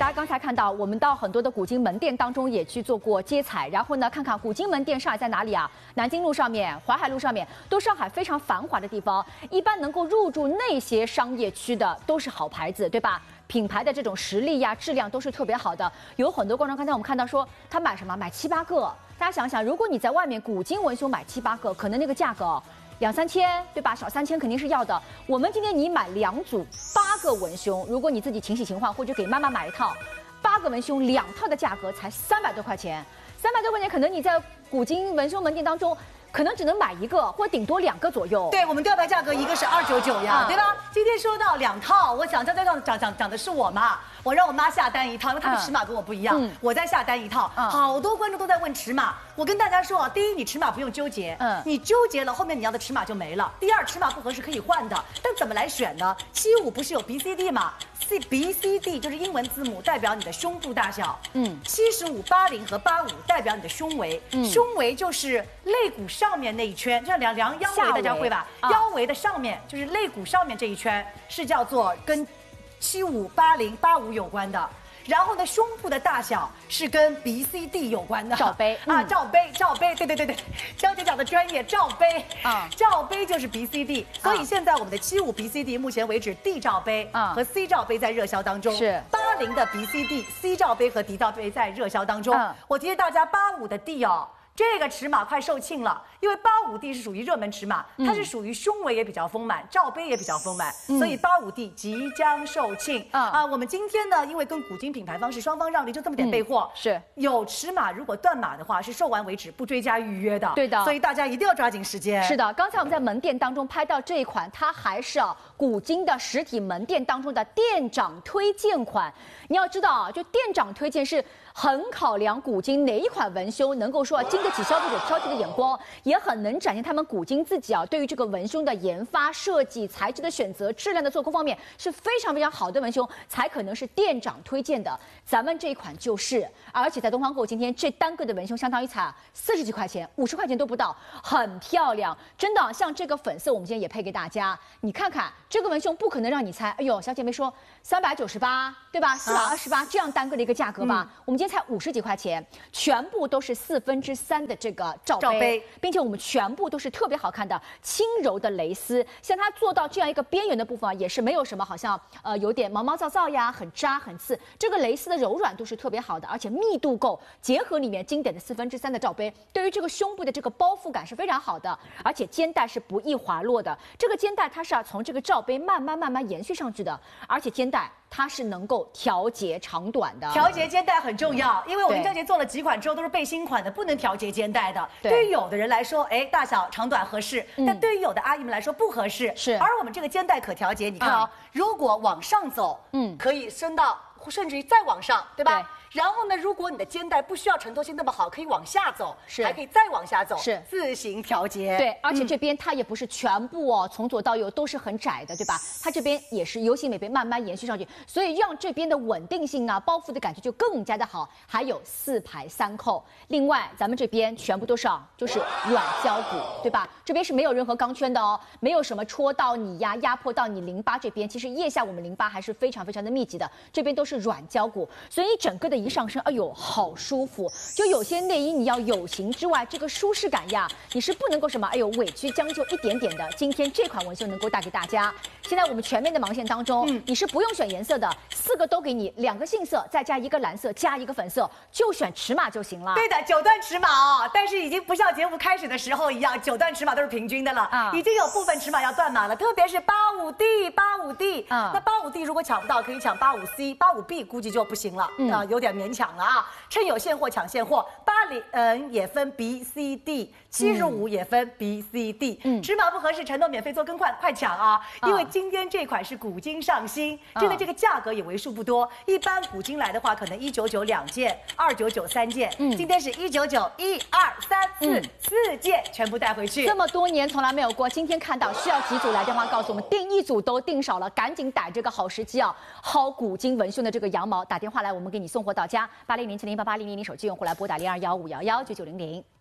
家刚才看到，我们到很多的古今门店当中也去做过接彩，然后呢，看看古今门店上海在哪里啊？南京路上面、淮海路上面，都上海非常繁华的地方。一般能够入驻那些商业区的，都是好牌子，对吧？品牌的这种实力呀、质量都是特别好的。有很多观众刚才我们看到说，他买什么？买7、8个。大家想想，如果你在外面古今文胸买7、8个，可能那个价格2、3千，对吧？少3千肯定是要的。我们今天你买2组8个文胸，如果你自己勤洗勤换，或者给妈妈买一套8个文胸2套的价格才300多块钱，300多块钱可能你在古今文胸门店当中。可能只能买1个，或顶多2个左右。 对，我们吊牌价格一个是299呀，对吧？今天说到2套，我想讲的是我嘛，我让我妈下单1套，因为她的尺码跟我不一样，我再下单1套。好多观众都在问尺码，我跟大家说啊，第一，你尺码不用纠结，你纠结了后面你要的尺码就没了。第二，尺码不合适可以换的，但怎么来选呢？75不是有 BCD 吗？BCD 就是英文字母，代表你的胸部大小。75、80和85代表你的胸围。胸围就是肋骨上面那一圈，就像量腰围，大家会吧？腰围的上面就是肋骨上面这一圈，是叫做跟75、80、85有关的。然后呢，胸部的大小是跟 BCD 有关的， 罩杯啊，罩杯，对，娇姐讲的专业，罩杯啊，罩杯就是 BCD， 所以现在我们的75 BCD 目前为止 D 罩杯和 C 罩杯在热销当中，是80的 BCD、C 罩杯和 D 罩杯在热销当中。我提示大家85的 D 哦。这个尺码快售罄了，因为85D 是属于热门尺码，它是属于胸围也比较丰满，罩杯也比较丰满，所以85D 即将售罄。我们今天呢，因为跟古今品牌方是双方让利，就这么点备货。是有尺码，如果断码的话，是售完为止，不追加预约的。对的，所以大家一定要抓紧时间。 是的，刚才我们在门店当中拍到这一款，它还是古今的实体门店当中的店长推荐款。你要知道啊，就店长推荐是很考量古今哪一款文胸能够说经得起消费者挑剔的眼光，也很能展现他们古今自己对于这个文胸的研发、设计、材质的选择、质量的做工方面是非常非常好的文胸，才可能是店长推荐的。咱们这一款就是，而且在东方购今天这单个的文胸相当于才40几块钱，50块钱都不到，很漂亮，真的。像这个粉色，我们今天也配给大家，你看看这个文胸，不可能让你猜，哎呦，小姐妹说398，对吧？428这样单个的一个价格吧，我们今天才50几块钱，全部都是3/4的这个罩杯，并且我们全部都是特别好看的轻柔的蕾丝，像它做到这样一个边缘的部分也是没有什么好像有点毛毛躁躁呀，很扎很刺，这个蕾丝的柔软度是特别好的，而且密度够，结合里面经典的3/4的罩杯，对于这个胸部的这个包覆感是非常好的，而且肩带是不易滑落的，这个肩带它是要从这个罩杯慢慢延续上去的，而且肩带它是能够调节长短的， 调节肩带很重要，因为我跟娇姐做了几款之后都是背心款的，不能调节肩带的。对于有的人来说，大小长短合适，但对于有的阿姨们来说不合适。是，而我们这个肩带可调节，你看如果往上走，可以伸到，甚至于再往上，对吧？然后呢，如果你的肩带不需要承托性那么好，可以往下走，还可以再往下走，是自行调节。 对，而且这边它也不是全部从左到右都是很窄的，对吧？它这边也是 U 型美杯慢慢延续上去，所以让这边的稳定性包覆的感觉就更加的好。还有4排3扣，另外咱们这边全部都是就是软胶骨，对吧？这边是没有任何钢圈的哦，没有什么戳到你呀、压迫到你淋巴这边。其实腋下我们淋巴还是非常非常的密集的，这边都是软胶骨，所以整个的一上身，哎呦，好舒服！就有些内衣你要有型之外，这个舒适感呀，你是不能够什么，哎呦，委屈将就一点点的。今天这款文胸能够带给大家。现在我们全面的盲线当中，你是不用选颜色的，4个都给你，2个杏色，再加1个蓝色，加1个粉色，就选尺码就行了。 对的，9段尺码但是已经不像节目开始的时候一样，9段尺码都是平均的了，已经有部分尺码要断码了，特别是85D，那85D 如果抢不到，可以抢85C、85B，估计就不行了，有点勉强了啊！趁有现货抢现货，80也分 BCD，75也分 BCD，尺码不合适，承诺免费做更换，快抢啊！因为今天这款是古今上新，真的这个价格也为数不多。一般古今来的话，可能199 2件，299 3件，今天是199 1、2、3、4件全部带回去。 这么多年从来没有过，今天看到需要几组来电话告诉我们，订1组都订少了，赶紧逮这个好时机薅古今文胸的这个羊毛，打电话来，我们给你送货到家。8007088000手机用户来拨打0215119900。